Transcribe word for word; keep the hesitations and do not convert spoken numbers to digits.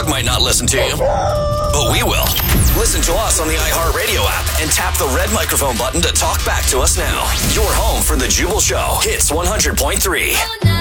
dog might not listen to you, but we will. Listen to us on the iHeartRadio app and tap the red microphone button to talk back to us now. Your home for The Jubal Show. Hits one hundred point three.